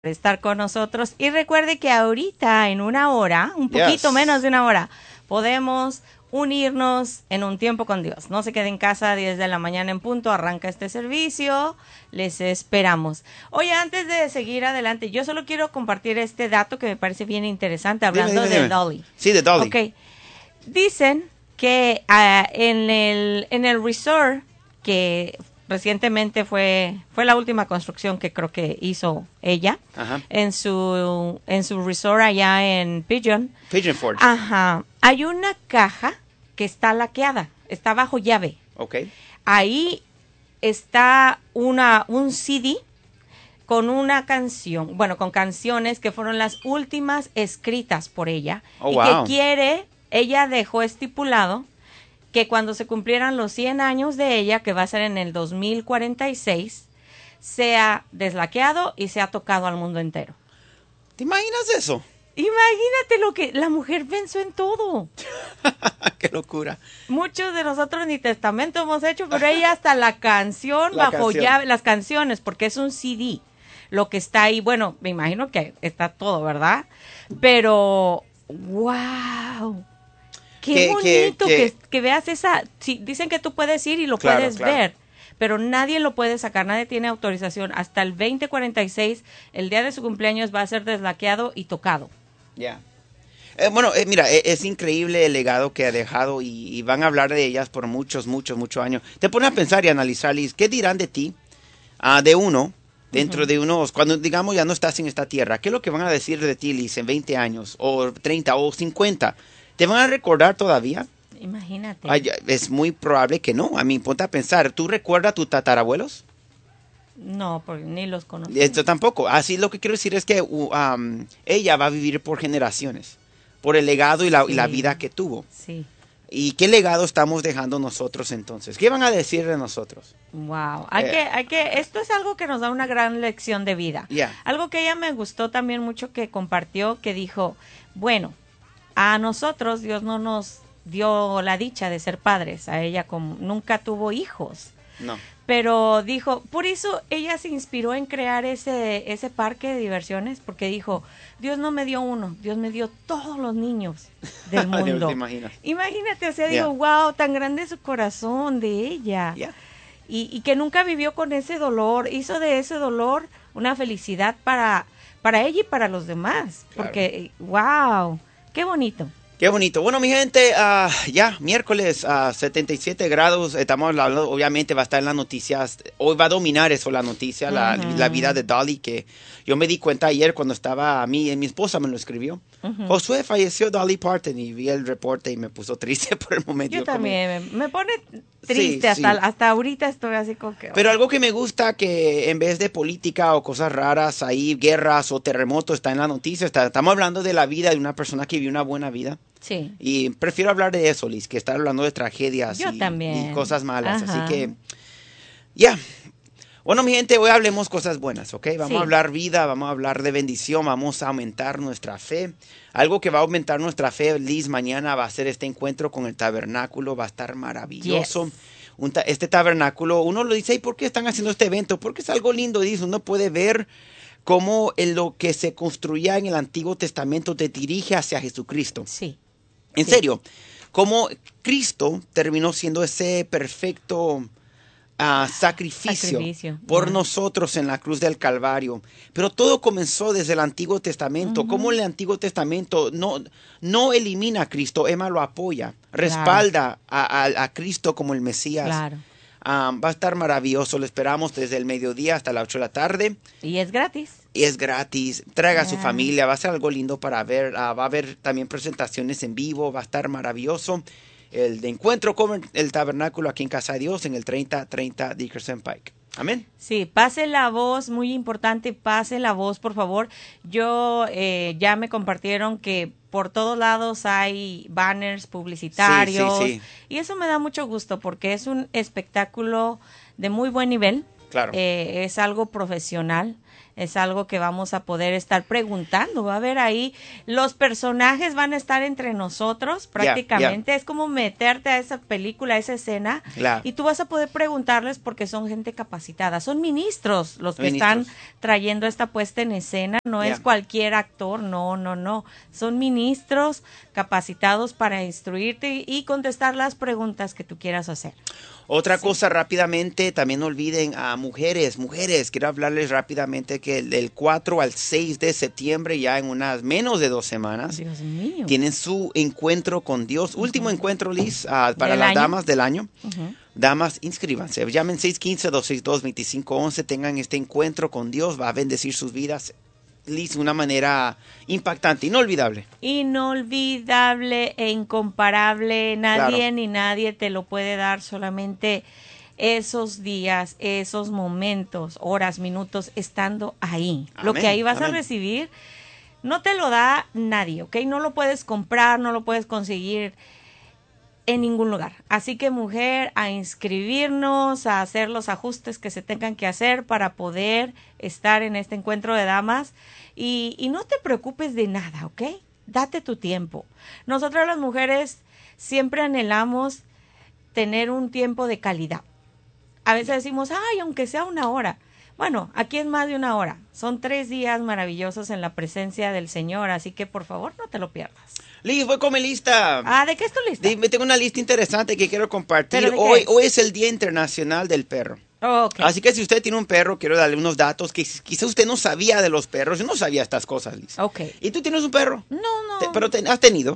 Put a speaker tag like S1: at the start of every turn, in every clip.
S1: estar con nosotros. Y recuerde que ahorita, en una hora, un poquito menos de una hora, podemos unirnos en un tiempo con Dios. No se quede en casa, 10 de la mañana en punto, arranca este servicio, les esperamos. Oye, antes de seguir adelante, yo solo quiero compartir este dato que me parece bien interesante, hablando de Dolly.
S2: Sí, de Dolly.
S1: Ok, dicen que en el resort que recientemente fue la última construcción que creo que hizo ella.
S2: Ajá.
S1: en su resort allá en Pigeon
S2: Forge.
S1: Ajá. Hay una caja que está laqueada, está bajo llave.
S2: Ok.
S1: Ahí está un CD con una canción, bueno, con canciones que fueron las últimas escritas por ella.
S2: Oh,
S1: y
S2: wow.
S1: ella dejó estipulado que cuando se cumplieran los 100 años de ella, que va a ser en el 2046, sea deslaqueado y sea tocado al mundo entero.
S2: ¿Te imaginas eso?
S1: Imagínate lo que la mujer pensó en todo.
S2: ¡Qué locura!
S1: Muchos de nosotros ni testamento hemos hecho, pero ella hasta la canción
S2: La
S1: bajo
S2: canción.
S1: llave, las canciones, porque es un CD. Lo que está ahí, bueno, me imagino que está todo, ¿verdad? Pero, wow. Qué bonito que veas esa. Sí, dicen que tú puedes ir y lo puedes ver, pero nadie lo puede sacar, nadie tiene autorización. Hasta el 2046, el día de su cumpleaños, va a ser deslaqueado y tocado.
S2: Ya. Mira, es increíble el legado que ha dejado y van a hablar de ellas por muchos años. Te pones a pensar y analizar, Liz, ¿qué dirán de ti, de uno, dentro de unos, cuando digamos ya no estás en esta tierra? ¿Qué es lo que van a decir de ti, Liz, en 20 años, o 30, o 50? ¿Te van a recordar todavía?
S1: Imagínate.
S2: Ay, es muy probable que no. A mí, ponte a pensar, ¿tú recuerdas a tus tatarabuelos?
S1: No, porque ni los conozco.
S2: Esto tampoco. Así lo que quiero decir es que ella va a vivir por generaciones, por el legado y la vida que tuvo.
S1: Sí.
S2: ¿Y qué legado estamos dejando nosotros entonces? ¿Qué van a decir de nosotros?
S1: Wow. Esto es algo que nos da una gran lección de vida.
S2: Yeah.
S1: Algo que ella me gustó también mucho que compartió, que dijo, bueno, a nosotros Dios no nos dio la dicha de ser padres. A ella como nunca tuvo hijos.
S2: No.
S1: Pero dijo, por eso ella se inspiró en crear ese parque de diversiones, porque dijo, Dios no me dio uno, Dios me dio todos los niños del mundo.
S2: ¿Te imaginas?
S1: Imagínate, o sea, digo, wow, tan grande es su corazón de ella.
S2: Yeah.
S1: Y que nunca vivió con ese dolor, hizo de ese dolor una felicidad para ella y para los demás.
S2: Claro.
S1: Porque, wow, qué bonito.
S2: Qué bonito. Bueno, mi gente, ya, miércoles, 77 grados. Estamos hablando, obviamente va a estar en las noticias. Hoy va a dominar eso, la noticia, la vida de Dolly, que yo me di cuenta ayer cuando estaba mi esposa me lo escribió. Josué, falleció Dolly Parton, y vi el reporte y me puso triste por el momento.
S1: Yo también, me pone triste,
S2: Sí,
S1: hasta ahorita estoy así como que...
S2: Pero algo que me gusta, que en vez de política o cosas raras, ahí guerras o terremotos, está en la noticia. Estamos hablando de la vida de una persona que vivió una buena vida.
S1: Sí.
S2: Y prefiero hablar de eso, Liz, que estar hablando de tragedias
S1: también.
S2: Y cosas malas.
S1: Ajá.
S2: Así que, ya. Bueno, mi gente, hoy hablemos cosas buenas, ¿ok? Vamos a hablar vida, vamos a hablar de bendición, vamos a aumentar nuestra fe. Algo que va a aumentar nuestra fe, Liz, mañana va a ser este encuentro con el tabernáculo, va a estar maravilloso.
S1: Yes.
S2: Este tabernáculo, uno lo dice, ¿y por qué están haciendo este evento? Porque es algo lindo, dice, uno puede ver cómo en lo que se construía en el Antiguo Testamento te dirige hacia Jesucristo.
S1: Sí.
S2: En serio, cómo Cristo terminó siendo ese perfecto sacrificio por nosotros en la cruz del Calvario. Pero todo comenzó desde el Antiguo Testamento. Cómo el Antiguo Testamento no elimina a Cristo, Emma lo apoya, respalda a Cristo como el Mesías.
S1: Claro.
S2: Va a estar maravilloso, lo esperamos desde el mediodía hasta las 8 de la tarde.
S1: Y es gratis.
S2: Y es gratis, traiga a su familia, va a ser algo lindo para ver, va a haber también presentaciones en vivo, va a estar maravilloso. El de encuentro con el tabernáculo aquí en Casa de Dios en el 3030 Dickerson Pike. Amén.
S1: Sí, pase la voz, muy importante, pase la voz, por favor. Yo ya me compartieron que por todos lados hay banners publicitarios.
S2: Sí.
S1: Y eso me da mucho gusto porque es un espectáculo de muy buen nivel.
S2: Claro.
S1: Es algo profesional. Es algo que vamos a poder estar preguntando. Va a haber ahí, los personajes van a estar entre nosotros prácticamente. Es como meterte a esa película, a esa escena, y tú vas a poder preguntarles porque son gente capacitada. Son ministros los que están trayendo esta puesta en escena. No es cualquier actor, no. Son ministros capacitados para instruirte y contestar las preguntas que tú quieras hacer.
S2: Otra cosa rápidamente, también no olviden a mujeres, quiero hablarles rápidamente que del 4 al 6 de septiembre, ya en unas menos de 2 semanas,
S1: Dios mío,
S2: tienen su encuentro con Dios, último encuentro, Liz, para las damas del año. Damas, inscríbanse, llamen 615-262-2511, tengan este encuentro con Dios, va a bendecir sus vidas, Liz, de una manera impactante, inolvidable.
S1: Inolvidable e incomparable. Nadie ni nadie te lo puede dar, solamente esos días, esos momentos, horas, minutos, estando ahí. Amén. Lo que ahí vas a recibir no te lo da nadie, ¿ok? No lo puedes comprar, no lo puedes conseguir en ningún lugar. Así que, mujer, a inscribirnos, a hacer los ajustes que se tengan que hacer para poder estar en este encuentro de damas, y no te preocupes de nada, ¿ok? Date tu tiempo. Nosotras las mujeres siempre anhelamos tener un tiempo de calidad. A veces decimos, ay, aunque sea 1 hora. Bueno, aquí es más de 1 hora. Son 3 días maravillosos en la presencia del Señor, así que por favor no te lo pierdas.
S2: Liz, voy con mi lista.
S1: ¿De qué es tu lista?
S2: Tengo una lista interesante que quiero compartir. Hoy es el Día Internacional del Perro.
S1: Okay.
S2: Así que si usted tiene un perro, quiero darle unos datos que quizá usted no sabía de los perros. Yo no sabía estas cosas, Liz.
S1: Okay.
S2: ¿Y tú tienes un perro?
S1: No.
S2: ¿Pero has tenido?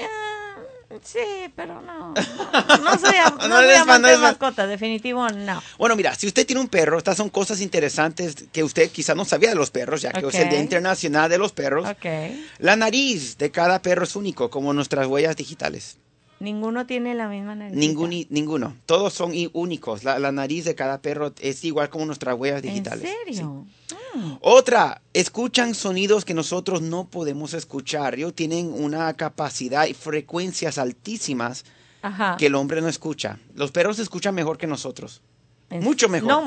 S1: Sí, pero no soy amante de mascotas, definitivo no.
S2: Bueno, mira, si usted tiene un perro, estas son cosas interesantes que usted quizá no sabía de los perros, ya que es el Día Internacional de los Perros. La nariz de cada perro es único, como nuestras huellas digitales.
S1: Ninguno tiene la misma nariz.
S2: Ninguno. Todos son únicos. La nariz de cada perro es igual como nuestras huellas digitales.
S1: ¿En serio?
S2: Sí. Otra, escuchan sonidos que nosotros no podemos escuchar. Ellos tienen una capacidad y frecuencias altísimas que el hombre no escucha. Los perros escuchan mejor que nosotros. Mucho mejor.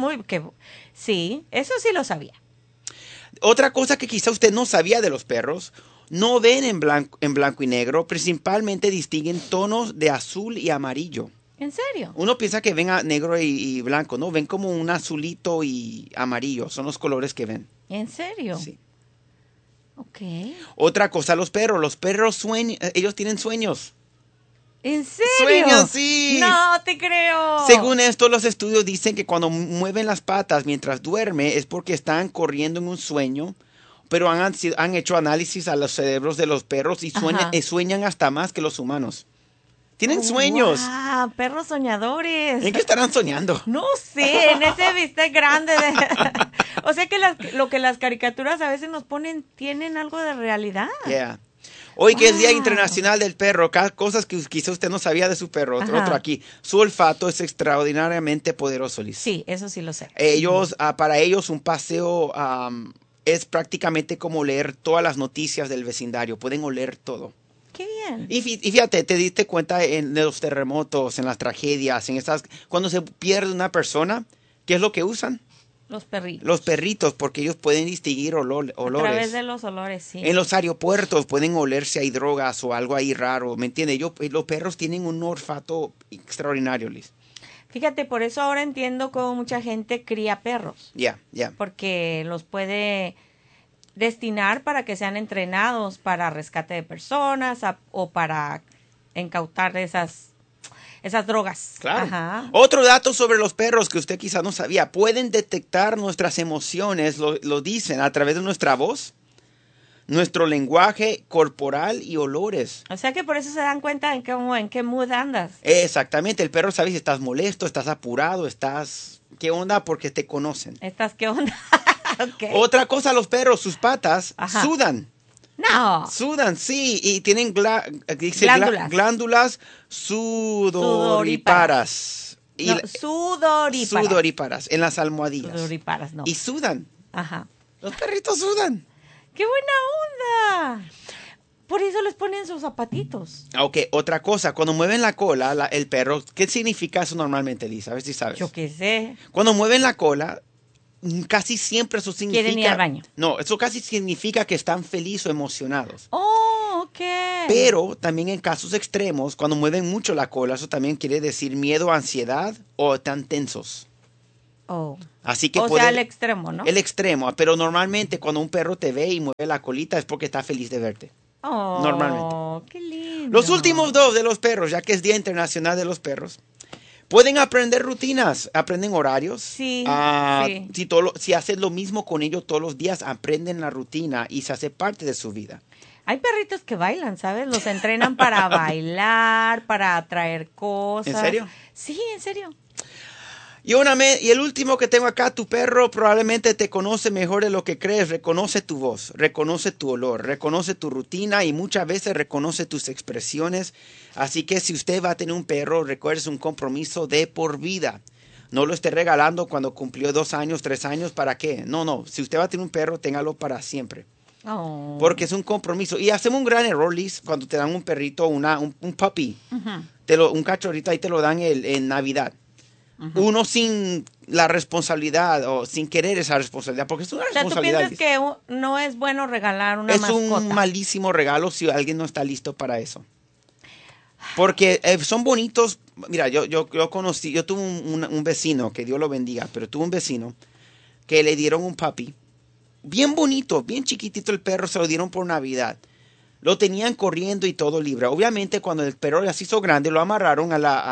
S1: Sí, eso sí lo sabía.
S2: Otra cosa que quizá usted no sabía de los perros, no ven en blanco y negro, principalmente distinguen tonos de azul y amarillo.
S1: ¿En serio?
S2: Uno piensa que ven a negro y blanco, ¿no? Ven como un azulito y amarillo, son los colores que ven.
S1: ¿En serio?
S2: Sí.
S1: Ok.
S2: Otra cosa, los perros sueñan, ellos tienen sueños.
S1: ¿En serio?
S2: Sueños, sí.
S1: No te creo.
S2: Según esto, los estudios dicen que cuando mueven las patas mientras duerme es porque están corriendo en un sueño, pero han hecho análisis a los cerebros de los perros y sueñan hasta más que los humanos. Tienen sueños.
S1: ¡Ah! Perros soñadores.
S2: ¿En qué estarán soñando?
S1: No sé, en ese bistec grande. O sea que lo que las caricaturas a veces nos ponen tienen algo de realidad.
S2: Yeah. Hoy que es Día Internacional del Perro, cosas que quizá usted no sabía de su perro. Otro aquí. Su olfato es extraordinariamente poderoso, Liz.
S1: Sí, eso sí lo sé.
S2: Para ellos un paseo es prácticamente como leer todas las noticias del vecindario. Pueden oler todo.
S1: ¡Qué bien!
S2: Y fíjate, te diste cuenta en los terremotos, en las tragedias, cuando se pierde una persona, ¿qué es lo que usan?
S1: Los perritos.
S2: Los perritos, porque ellos pueden distinguir olores.
S1: A través de los olores, sí.
S2: En los aeropuertos pueden oler si hay drogas o algo ahí raro, ¿me entiendes? Los perros tienen un olfato extraordinario, Liz.
S1: Fíjate, por eso ahora entiendo cómo mucha gente cría perros.
S2: Ya.
S1: Porque los puede destinar para que sean entrenados para rescate de personas o para incautar esas drogas.
S2: Claro. Ajá. Otro dato sobre los perros que usted quizá no sabía. Pueden detectar nuestras emociones, lo dicen, a través de nuestra voz, nuestro lenguaje corporal y olores.
S1: O sea que por eso se dan cuenta en qué mood andas.
S2: Exactamente. El perro sabe si estás molesto, estás apurado, ¿qué onda? Porque te conocen.
S1: ¿Qué onda? Okay.
S2: Otra cosa, los perros, sus patas sudan.
S1: No.
S2: Sudan, sí, y tienen glándulas sudoríparas. Sudoríparas, en las almohadillas.
S1: Sudoríparas, no.
S2: Y sudan.
S1: Ajá.
S2: Los perritos sudan.
S1: ¡Qué buena onda! Por eso les ponen sus zapatitos.
S2: Ok, otra cosa, cuando mueven la cola, el perro, ¿qué significa eso normalmente, Lisa? A ver si sabes.
S1: Yo qué sé.
S2: Cuando mueven la cola, casi siempre eso significa...
S1: Quieren ir al baño.
S2: No, eso casi significa que están felices o emocionados.
S1: Oh, ok.
S2: Pero también en casos extremos, cuando mueven mucho la cola, eso también quiere decir miedo, ansiedad o están tensos.
S1: Oh.
S2: Así que
S1: sea, el extremo, ¿no?
S2: El extremo, pero normalmente cuando un perro te ve y mueve la colita es porque está feliz de verte.
S1: Oh,
S2: normalmente.
S1: Qué lindo.
S2: Los últimos dos de los perros, ya que es Día Internacional de los Perros, pueden aprender rutinas, aprenden horarios.
S1: Sí, sí.
S2: Si haces lo mismo con ellos todos los días, aprenden la rutina y se hace parte de su vida.
S1: Hay perritos que bailan, ¿sabes? Los entrenan para bailar, para atraer cosas.
S2: ¿En serio?
S1: Sí, en serio.
S2: Y el último que tengo acá, tu perro probablemente te conoce mejor de lo que crees. Reconoce tu voz, reconoce tu olor, reconoce tu rutina y muchas veces reconoce tus expresiones. Así que si usted va a tener un perro, recuerde, es un compromiso de por vida. No lo esté regalando cuando cumplió 2 años, 3 años, ¿para qué? No. Si usted va a tener un perro, téngalo para siempre.
S1: Oh.
S2: Porque es un compromiso. Y hacemos un gran error, Liz, cuando te dan un perrito, un puppy. Un cachorrito, ahí te lo dan en Navidad. Uno sin la responsabilidad o sin querer esa responsabilidad, porque es una responsabilidad.
S1: ¿Tú piensas que no es bueno regalar una mascota?
S2: Es un malísimo regalo si alguien no está listo para eso. Porque son bonitos. Mira, yo tuve un vecino, que Dios lo bendiga, pero tuve un vecino que le dieron un puppy bien bonito, bien chiquitito el perro, se lo dieron por Navidad. Lo tenían corriendo y todo libre. Obviamente, cuando el perro ya se hizo grande, lo amarraron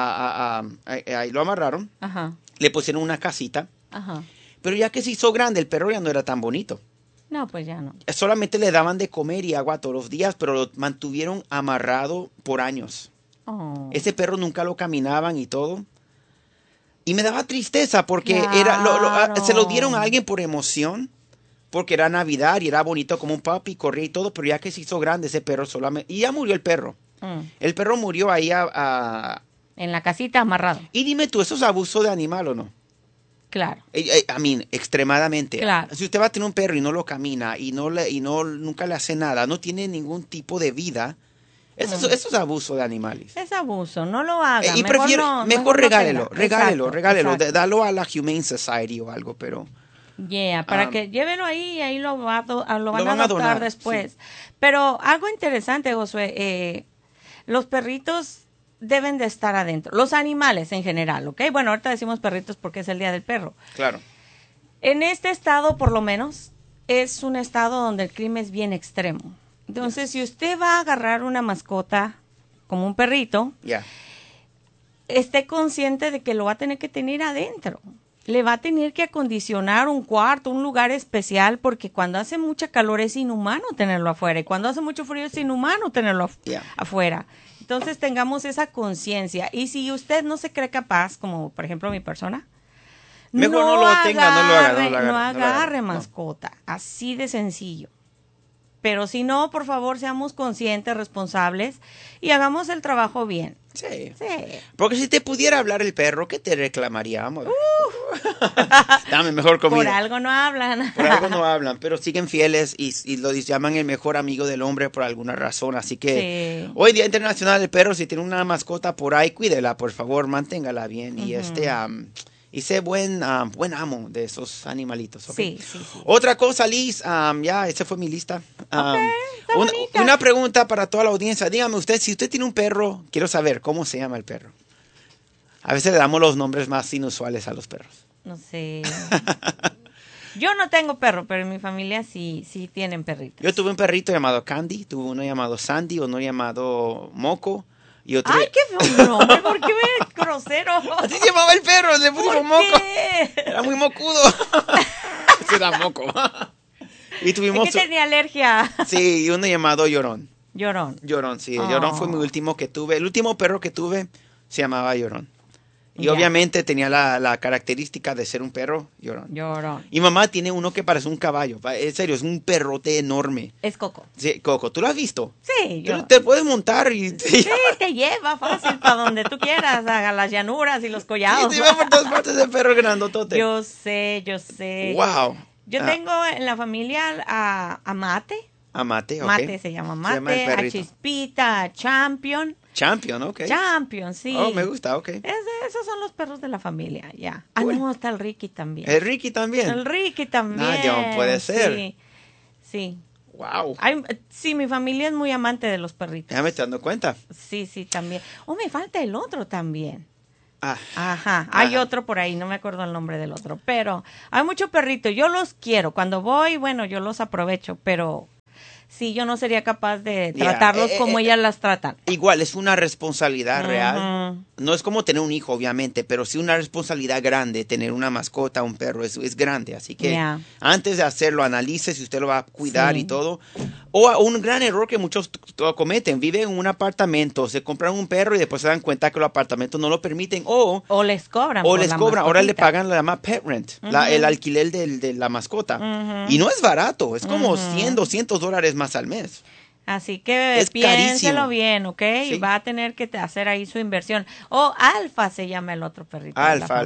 S2: lo amarraron.
S1: Ajá.
S2: Le pusieron una casita.
S1: Ajá.
S2: Pero ya que se hizo grande, el perro ya no era tan bonito.
S1: No, pues ya no.
S2: Solamente le daban de comer y agua todos los días, pero lo mantuvieron amarrado por años.
S1: Oh.
S2: Ese perro nunca lo caminaban y todo. Y me daba tristeza porque
S1: Claro.
S2: se lo dieron a alguien por emoción. Porque era Navidad y era bonito como un puppy, corría y todo, pero ya que se hizo grande ese perro solamente... Y ya murió el perro. El perro murió ahí
S1: en la casita amarrado.
S2: Y dime tú, ¿eso es abuso de animal o no?
S1: Claro.
S2: Extremadamente.
S1: Claro.
S2: Si usted va a tener un perro y no lo camina y nunca le hace nada, no tiene ningún tipo de vida, eso es abuso de animales.
S1: Es abuso, no lo haga.
S2: Y mejor regálelo. Dalo a la Humane Society o algo, pero...
S1: para que llévenlo ahí y ahí lo van a adoptar después. Sí. Pero algo interesante, Josué, los perritos deben de estar adentro. Los animales en general, ¿ok? Bueno, ahorita decimos perritos porque es el Día del Perro.
S2: Claro.
S1: En este estado, por lo menos, es un estado donde el clima es bien extremo. Entonces, si usted va a agarrar una mascota como un perrito, esté consciente de que lo va a tener que tener adentro. Le va a tener que acondicionar un cuarto, un lugar especial, porque cuando hace mucha calor es inhumano tenerlo afuera. Y cuando hace mucho frío es inhumano tenerlo afuera. Entonces tengamos esa conciencia. Y si usted no se cree capaz, como por ejemplo mi persona,
S2: mejor no lo haga,
S1: no agarre mascota. Así de sencillo. Pero si no, por favor, seamos conscientes, responsables y hagamos el trabajo bien.
S2: Sí. Porque si te pudiera hablar el perro, ¿qué te reclamaría, amor? Dame mejor comida.
S1: Por algo no hablan.
S2: Pero siguen fieles y lo llaman el mejor amigo del hombre por alguna razón. Así que hoy Día Internacional del Perro, si tiene una mascota por ahí, cuídela, por favor, manténgala bien. Y sé buen amo de esos animalitos. ¿Okay?
S1: Sí.
S2: Otra cosa, Liz, esa fue mi lista. Una pregunta para toda la audiencia. Dígame usted, si usted tiene un perro, quiero saber cómo se llama el perro. A veces le damos los nombres más inusuales a los perros.
S1: No sé. Yo no tengo perro, pero en mi familia sí tienen perritos.
S2: Yo tuve un perrito llamado Candy, tuve uno llamado Sandy, uno llamado Moco.
S1: ¡Ay, qué feo nombre! ¿Por qué me grosero?
S2: Así se llamaba el perro, le pusimos Moco. Era muy mocudo. Ese era Moco. Y tuvimos...
S1: Es que tenía alergia.
S2: Sí, y uno llamado Llorón.
S1: Llorón,
S2: sí. Llorón fue mi último que tuve. El último perro que tuve se llamaba Llorón. Y obviamente tenía la característica de ser un perro llorón. Y mamá tiene uno que parece un caballo. En serio, es un perrote enorme.
S1: Es Coco.
S2: Sí, Coco. ¿Tú lo has visto?
S1: Sí.
S2: Te puedes montar y...
S1: Sí, te lleva fácil para donde tú quieras, a las llanuras y los collados.
S2: Sí, te lleva por todas partes el perro grandotote.
S1: Yo sé.
S2: Wow.
S1: Yo tengo en la familia a Mate.
S2: A Mate, ok.
S1: Mate se llama Mate, a Chispita, a Champion.
S2: Champion, ok.
S1: Champion, sí.
S2: Oh, me gusta, ok.
S1: Esos son los perros de la familia, ya. Ah,
S2: Cool.
S1: no, está el Ricky también.
S2: ¿El Ricky también?
S1: El Ricky también.
S2: No puede ser.
S1: Sí, sí.
S2: Wow.
S1: Sí, mi familia es muy amante de los perritos.
S2: Ya me estoy dando cuenta.
S1: Sí, sí, también. Oh, me falta el otro también.
S2: Ah.
S1: Ajá, hay otro por ahí, no me acuerdo el nombre del otro, pero hay muchos perritos, yo los quiero, cuando voy, bueno, yo los aprovecho, pero sí, yo no sería capaz de tratarlos como ellas las tratan.
S2: Igual, es una responsabilidad real. No es como tener un hijo, obviamente, pero sí una responsabilidad grande. Tener una mascota, un perro, es grande. Así que antes de hacerlo, analice si usted lo va a cuidar y todo. O un gran error que muchos cometen. Viven en un apartamento, se compran un perro y después se dan cuenta que los apartamentos no lo permiten. O
S1: les cobran.
S2: Ahora le pagan la llama pet rent, el alquiler de la mascota. Y no es barato, es como $100, $200 más al mes.
S1: Así que piénselo bien, ¿ok? Sí. Y va a tener que hacer ahí su inversión. Alfa se llama el otro perrito. Alfa.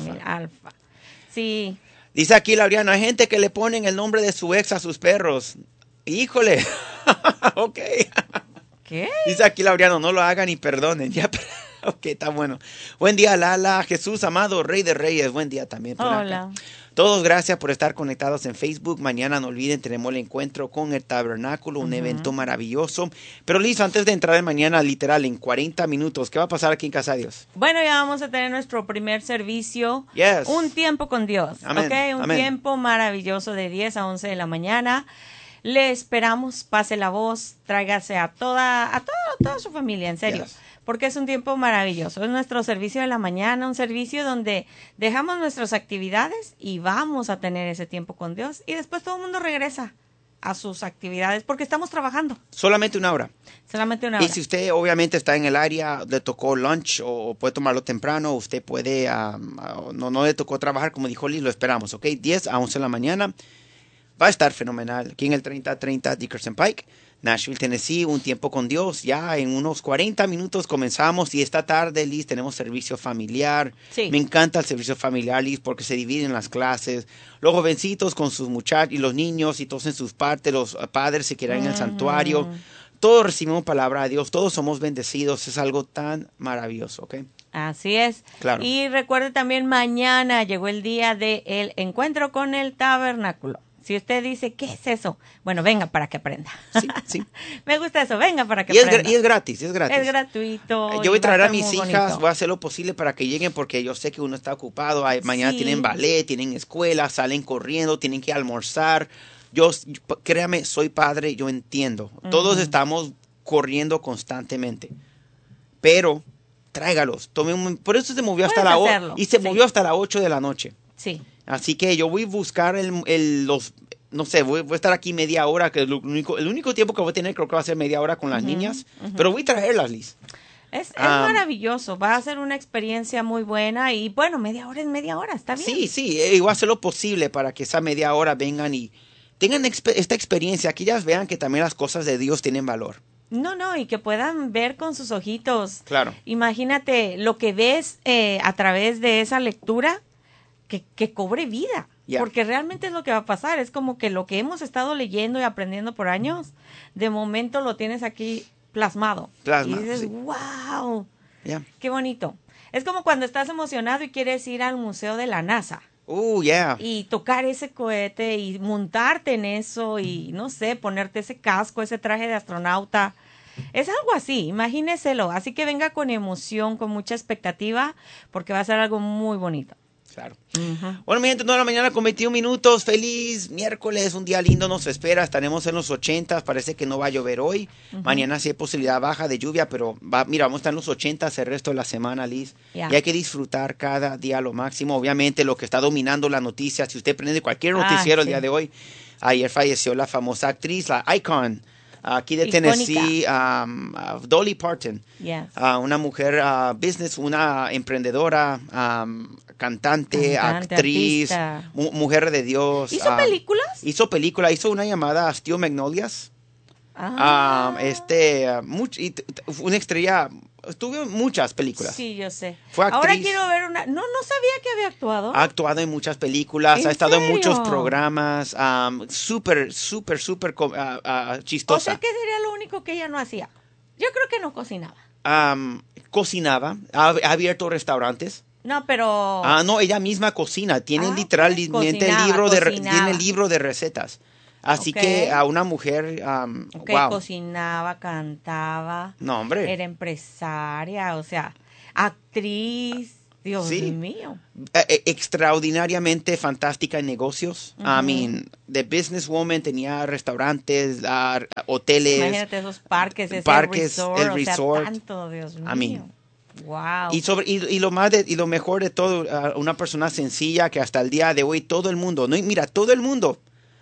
S1: Sí.
S2: Dice aquí Laureano, hay gente que le ponen el nombre de su ex a sus perros. Híjole. Ok.
S1: ¿Qué?
S2: Dice aquí Laureano, no lo hagan y perdonen. Ya. Ok, está bueno. Buen día, Lala. Jesús amado, Rey de Reyes. Buen día también.
S1: Hola.
S2: Acá. Todos gracias por estar conectados en Facebook. Mañana no olviden, tenemos el encuentro con el Tabernáculo, un evento maravilloso. Pero Liz, antes de entrar en mañana, literal, en 40 minutos, ¿qué va a pasar aquí en Casa de Dios?
S1: Bueno, ya vamos a tener nuestro primer servicio.
S2: Yes.
S1: Un tiempo con Dios.
S2: Amén.
S1: ¿Ok? Un tiempo maravilloso de 10 a 11 de la mañana. Le esperamos, pase la voz, tráigase a toda su familia, en serio.
S2: Yes.
S1: Porque es un tiempo maravilloso. Es nuestro servicio de la mañana, un servicio donde dejamos nuestras actividades y vamos a tener ese tiempo con Dios. Y después todo el mundo regresa a sus actividades porque estamos trabajando.
S2: Solamente una hora.
S1: Solamente una hora.
S2: Y si usted obviamente está en el área, le tocó lunch o puede tomarlo temprano, usted puede, no le tocó trabajar, como dijo Liz, lo esperamos, ¿ok? 10 a 11 de la mañana. Va a estar fenomenal. Aquí en el 3030 Dickerson Pike, Nashville, Tennessee, un tiempo con Dios. Ya en unos 40 minutos comenzamos y esta tarde, Liz, tenemos servicio familiar.
S1: Sí.
S2: Me encanta el servicio familiar, Liz, porque se dividen las clases. Los jovencitos con sus muchachos y los niños y todos en sus partes, los padres se quedan en el santuario. Todos recibimos palabra de Dios, todos somos bendecidos. Es algo tan maravilloso, ¿ok?
S1: Así es.
S2: Claro.
S1: Y recuerde también, mañana llegó el día del encuentro con el Tabernáculo. Si usted dice, ¿qué es eso? Bueno, venga para que aprenda.
S2: Sí, sí.
S1: Me gusta eso, venga para que aprenda.
S2: Y es gratis, es gratis.
S1: Es gratuito.
S2: Yo voy a traer a mis
S1: hijas,
S2: bonito. Voy a hacer lo posible para que lleguen porque yo sé que uno está ocupado. Mañana tienen ballet, tienen escuela, salen corriendo, tienen que almorzar. Créame, soy padre, yo entiendo. Todos estamos corriendo constantemente. Pero tráigalos. Por eso se movió hasta la 8 y se movió hasta las 8 de la noche.
S1: Sí.
S2: Así que yo voy a buscar no sé, voy a estar aquí media hora, que el único tiempo que voy a tener creo que va a ser media hora con las niñas, pero voy a traerlas, Liz.
S1: Es maravilloso, va a ser una experiencia muy buena y bueno, media hora es media hora, está bien.
S2: Sí, y voy a hacer lo posible para que esa media hora vengan y tengan esta experiencia, que ellas vean que también las cosas de Dios tienen valor.
S1: No, y que puedan ver con sus ojitos.
S2: Claro.
S1: Imagínate lo que ves a través de esa lectura, que cobre vida. Yeah. Porque realmente es lo que va a pasar. Es como que lo que hemos estado leyendo y aprendiendo por años, de momento lo tienes aquí plasmado. Y dices, wow, qué bonito. Es como cuando estás emocionado y quieres ir al museo de la NASA.
S2: Yeah.
S1: Y tocar ese cohete y montarte en eso y, no sé, ponerte ese casco, ese traje de astronauta. Es algo así, imagíneselo. Así que venga con emoción, con mucha expectativa, porque va a ser algo muy bonito.
S2: Claro. Bueno, mi gente, 9 de la mañana con 21 minutos. Feliz miércoles, un día lindo nos espera. Estaremos en los 80, parece que no va a llover hoy. Mañana sí hay posibilidad baja de lluvia, pero vamos a estar en los 80 el resto de la semana, Liz. Y hay que disfrutar cada día lo máximo. Obviamente lo que está dominando la noticia, si usted prende cualquier noticiero el día de hoy, ayer falleció la famosa actriz, la icon, aquí de Tennessee, Dolly Parton. Una mujer business, una emprendedora, cantante, actriz, mujer de Dios.
S1: ¿Hizo películas?
S2: Hizo película, hizo una llamada Steel Magnolias. Una estrella, estuvo en muchas películas.
S1: Sí, yo sé.
S2: Fue actriz.
S1: Ahora quiero ver una. No sabía que había actuado.
S2: Ha actuado en muchas películas, ha estado en muchos programas, súper chistosa.
S1: O sea, ¿qué sería lo único que ella no hacía? Yo creo que no cocinaba.
S2: cocinaba, ha abierto restaurantes.
S1: No, pero...
S2: No, ella misma cocina. Tiene literalmente tiene el libro de recetas. Así que a una mujer, wow.
S1: Cocinaba, cantaba.
S2: No, hombre.
S1: Era empresaria, o sea, actriz. Dios mío.
S2: Extraordinariamente fantástica en negocios. I mean, the businesswoman, tenía restaurantes, hoteles.
S1: Imagínate esos parques, el resort. Tanto, Dios mío.
S2: I mean,
S1: wow.
S2: Y lo mejor de todo, una persona sencilla que hasta el día de hoy todo el mundo, no, mira, todo el mundo,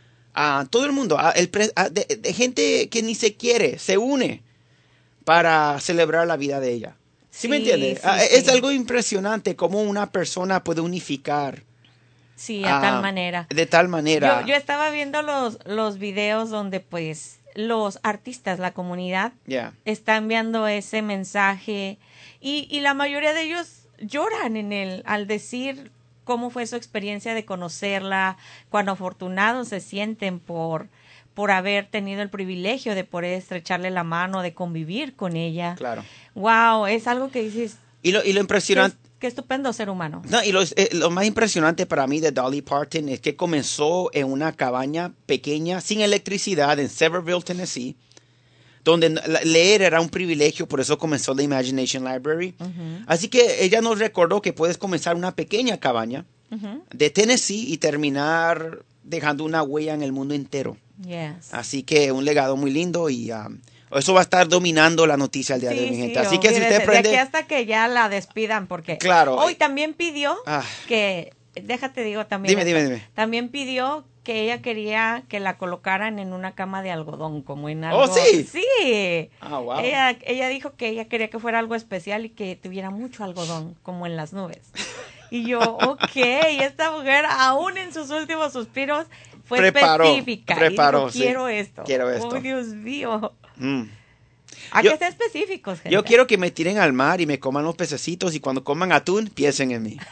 S2: de gente que ni se quiere, se une para celebrar la vida de ella. ¿Sí me entiendes? Es algo impresionante cómo una persona puede unificar.
S1: Sí, de tal manera.
S2: De tal manera.
S1: Yo estaba viendo los videos donde pues los artistas, la comunidad, están enviando ese mensaje y la mayoría de ellos lloran al decir cómo fue su experiencia de conocerla, cuán afortunados se sienten por haber tenido el privilegio de poder estrecharle la mano, de convivir con ella.
S2: Claro.
S1: Wow, es algo que dices.
S2: Y lo impresionante.
S1: Qué estupendo ser humano.
S2: No, y lo más impresionante para mí de Dolly Parton es que comenzó en una cabaña pequeña, sin electricidad, en Sevierville, Tennessee, donde leer era un privilegio, por eso comenzó la Imagination Library. Así que ella nos recordó que puedes comenzar una pequeña cabaña de Tennessee y terminar dejando una huella en el mundo entero.
S1: Yes.
S2: Así que un legado muy lindo y eso va a estar dominando la noticia el día de hoy, mi gente. Así que si usted prende...
S1: De aquí hasta que ya la despidan, porque...
S2: Claro.
S1: Hoy también pidió que... Déjate digo también.
S2: Dime.
S1: También pidió que ella quería que la colocaran en una cama de algodón, como en algo...
S2: ¡Oh, sí!
S1: Sí.
S2: Wow.
S1: Ella dijo que ella quería que fuera algo especial y que tuviera mucho algodón, como en las nubes. Y yo, ok, esta mujer, aún en sus últimos suspiros, fue específica.
S2: Preparó,
S1: y dijo, quiero esto.
S2: Oh,
S1: Dios mío. Hay que ser específicos, gente.
S2: Yo quiero que me tiren al mar y me coman los pececitos y cuando coman atún, piensen en mí.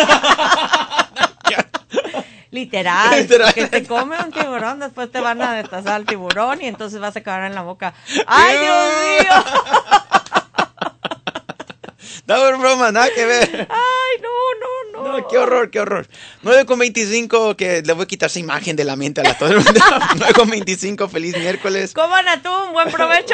S1: Literal. Que te come un tiburón, después te van a destazar al tiburón y entonces vas a acabar en la boca. ¡Ay, Dios mío!
S2: No, es broma, nada que ver.
S1: Ay, no.
S2: No, qué horror. 9:25, que le voy a quitar esa imagen de la mente a todo el mundo. 9:25, feliz miércoles.
S1: Coman atún, buen provecho.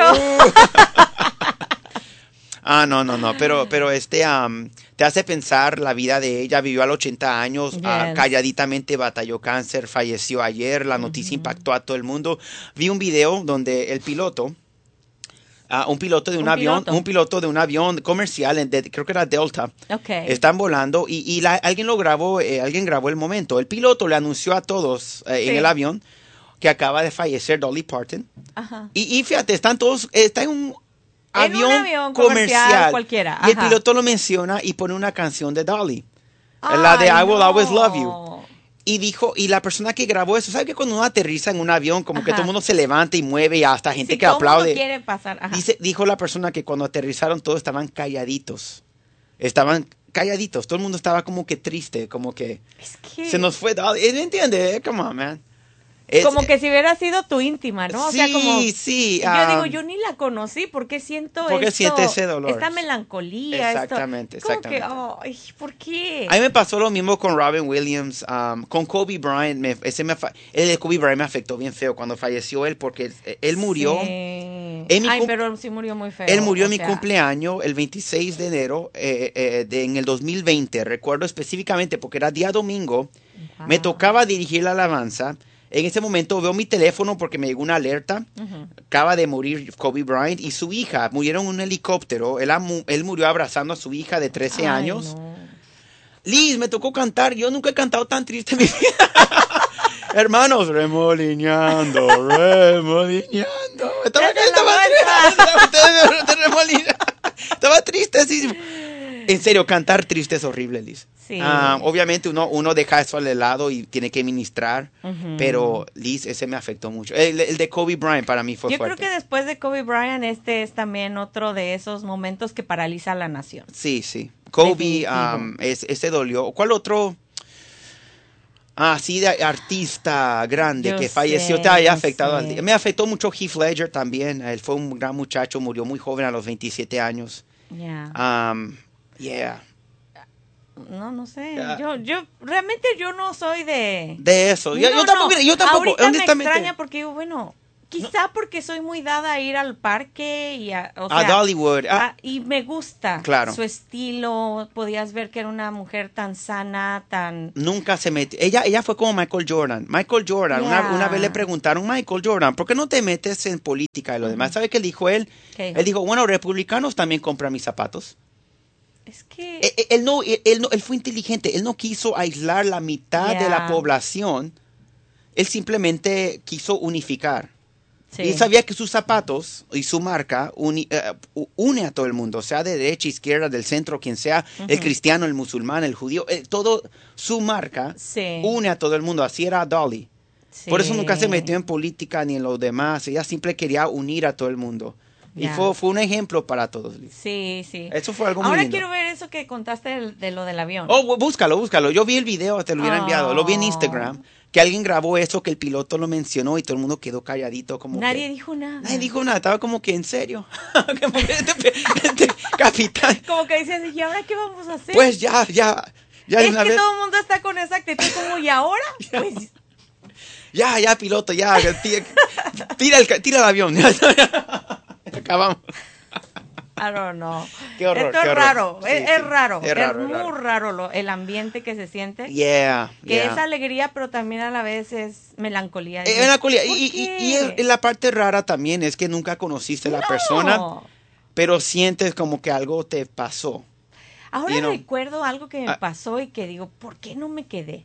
S2: No, pero te hace pensar la vida de ella. Vivió a los 80 años, calladitamente batalló cáncer, falleció ayer, la noticia impactó a todo el mundo. Vi un video donde el piloto, un piloto de un avión comercial, creo que era Delta, están volando y alguien lo grabó, alguien grabó el momento. El piloto le anunció a todos en el avión que acaba de fallecer Dolly Parton. Ajá. Y fíjate, está en un avión comercial cualquiera. Y el piloto lo menciona y pone una canción de Dolly, la de I Will Always Love You. Y la persona que grabó eso, ¿sabe que cuando uno aterriza en un avión, como que todo el mundo se levanta y mueve y hasta gente que aplaude?
S1: Todo el mundo quiere pasar.
S2: Dijo la persona que cuando aterrizaron todos estaban calladitos. Todo el mundo estaba como que triste, como que se nos fue Dolly. ¿Me entiendes? Come on, man.
S1: Como que si hubiera sido tu íntima, ¿no?
S2: Sí,
S1: o sea, como,
S2: sí.
S1: Yo digo, yo ni la conocí, ¿por qué siento
S2: siente ese dolor?
S1: Esta melancolía.
S2: Exactamente.
S1: Que, ¿por qué?
S2: A mí me pasó lo mismo con Robin Williams, con Kobe Bryant. El de Kobe Bryant me afectó bien feo cuando falleció él, porque él murió.
S1: Sí. Pero sí murió muy feo.
S2: Él murió en mi cumpleaños, el 26 de enero, en el 2020. Recuerdo específicamente porque era día domingo. Wow. Me tocaba dirigir la alabanza. En ese momento veo mi teléfono porque me llegó una alerta. Acaba de morir Kobe Bryant y su hija. Murieron en un helicóptero. Él murió abrazando a su años. 13 años. No. Liz, me tocó cantar. Yo nunca he cantado tan triste en mi vida. Hermanos, remolineando. Estaba triste. Sí. En serio, cantar triste es horrible, Liz.
S1: Sí.
S2: Obviamente uno deja eso al lado y tiene que ministrar, pero Liz, ese me afectó mucho. El de Kobe Bryant para mí fue fuerte.
S1: Yo creo que después de Kobe Bryant es también otro de esos momentos que paraliza a la nación.
S2: Sí. Kobe, ese dolió. ¿Cuál otro? Sí, de artista grande que falleció, te haya afectado. Me afectó mucho Heath Ledger también. Él fue un gran muchacho, murió muy joven a los 27 años.
S1: Yeah.
S2: Yeah.
S1: No sé. Yo realmente yo no soy de
S2: eso. Yo tampoco,
S1: ahorita
S2: honestamente.
S1: me extraña porque digo, bueno, quizá porque soy muy dada a ir al parque y a
S2: Dollywood.
S1: Y me gusta su estilo. Podías ver que era una mujer tan sana, tan...
S2: Nunca se metió. Ella fue como Michael Jordan. Una vez le preguntaron, Michael Jordan, ¿por qué no te metes en política y lo demás? ¿Sabe qué dijo él? Él dijo, bueno, republicanos también compran mis zapatos.
S1: Es que...
S2: Él fue inteligente. Él no quiso aislar la mitad de la población. Él simplemente quiso unificar. Sí. Y sabía que sus zapatos y su marca une a todo el mundo, sea de derecha, izquierda, del centro, quien sea, el cristiano, el musulmán, el judío, todo su marca une a todo el mundo. Así era Dolly. Sí. Por eso nunca se metió en política ni en lo demás. Ella siempre quería unir a todo el mundo. Y fue un ejemplo para todos.
S1: Sí.
S2: Eso fue algo muy lindo.
S1: Ahora quiero ver eso que contaste de lo del avión.
S2: Búscalo. Yo vi el video, te lo hubiera enviado. Lo vi en Instagram. Que alguien grabó eso, que el piloto lo mencionó y todo el mundo quedó calladito.
S1: Nadie dijo nada.
S2: Nadie dijo nada. Estaba como que, ¿en serio? Capitán.
S1: Como que decías, ¿y ahora qué vamos a hacer?
S2: Pues ya.
S1: Es que todo el mundo está con esa actitud como, ¿y ahora? Pues...
S2: Ya, piloto, ya. Tira el avión. Acabamos.
S1: I don't know.
S2: Qué horror.
S1: Esto es raro.
S2: Sí,
S1: es raro.
S2: Es
S1: muy raro el ambiente que se siente.
S2: Yeah.
S1: Que es alegría, pero también a la vez es melancolía.
S2: Melancolía. Y la parte rara también es que nunca conociste a la persona, pero sientes como que algo te pasó.
S1: Ahora recuerdo algo que me pasó y que digo, ¿por qué no me quedé?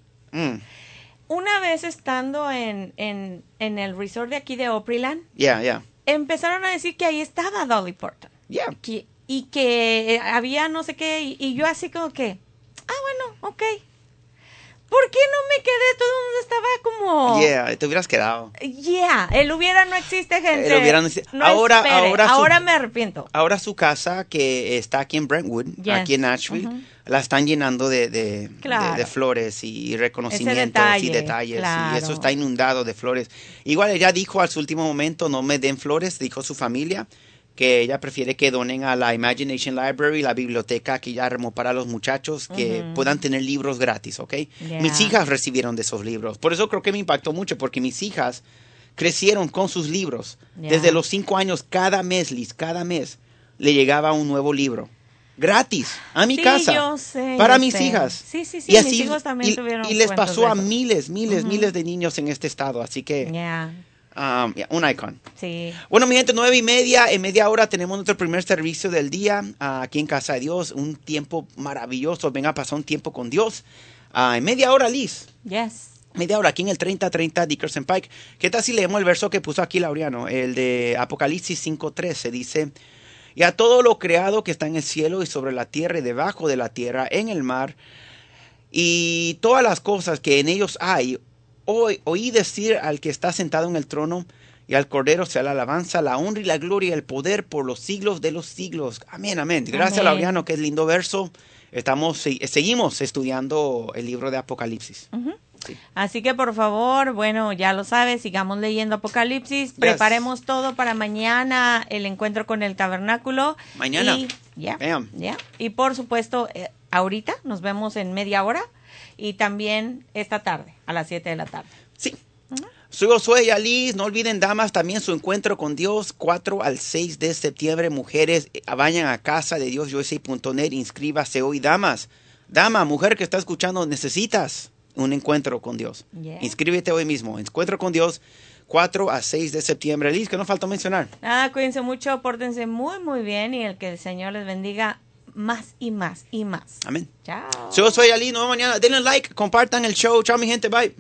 S1: Una vez estando en el resort de aquí de Opryland, empezaron a decir que ahí estaba Dolly Parton. Y que había no sé qué, y yo así como que, bueno, ok. ¿Por qué no me quedé? Todo el mundo estaba como...
S2: te hubieras quedado.
S1: El hubiera no existe, gente.
S2: El hubiera no existe.
S1: No ahora me arrepiento.
S2: Ahora su casa, que está aquí en Brentwood, aquí en Nashville, la están llenando de flores y reconocimientos y detalles. Claro. Y eso está inundado de flores. Igual ella dijo al su último momento, no me den flores, dijo su familia, que ella prefiere que donen a la Imagination Library, la biblioteca que ella armó para los muchachos, que puedan tener libros gratis, ¿ok? Mis hijas recibieron de esos libros. Por eso creo que me impactó mucho, porque mis hijas crecieron con sus libros. Desde los 5 años, cada mes le llegaba un nuevo libro. Gratis, a mi casa.
S1: Yo sé,
S2: para mis hijas.
S1: Sí,
S2: y así,
S1: mis hijos también tuvieron
S2: y les pasó a miles de niños en este estado. Así que... un icon.
S1: Sí.
S2: Bueno, mi gente, 9:30. En media hora tenemos nuestro primer servicio del día aquí en Casa de Dios. Un tiempo maravilloso. Venga a pasar un tiempo con Dios. En media hora, Liz.
S1: Yes.
S2: Media hora aquí en el 3030 Dickerson Pike. ¿Qué tal si leemos el verso que puso aquí Laureano? El de Apocalipsis 5:13. Dice: y a todo lo creado que está en el cielo y sobre la tierra y debajo de la tierra, en el mar, y todas las cosas que en ellos hay, oí decir al que está sentado en el trono y al Cordero sea la alabanza, la honra y la gloria y el poder por los siglos de los siglos. Amén, amén. Gracias, Laureano, que es lindo verso. Seguimos estudiando el libro de Apocalipsis. Sí.
S1: Así que por favor, bueno, ya lo sabes, sigamos leyendo Apocalipsis, preparemos todo para mañana, el encuentro con el tabernáculo.
S2: Mañana.
S1: Y por supuesto, ahorita nos vemos en media hora. Y también esta tarde, a las 7 de la tarde.
S2: Sí. Soy Josué y Alice. No olviden, damas, también su encuentro con Dios, 4 al 6 de septiembre. Mujeres, vayan a casa de DiosUSA.net, inscríbase hoy. Damas, mujer que está escuchando, necesitas un encuentro con Dios. Inscríbete hoy mismo. Encuentro con Dios, 4 a 6 de septiembre. Alice, ¿qué nos falta mencionar?
S1: Cuídense mucho, pórtense muy, muy bien y que el Señor les bendiga más y más y más.
S2: Amén.
S1: Chao.
S2: Yo soy Ali, nos vemos mañana. Denle like, compartan el show. Chao, mi gente. Bye.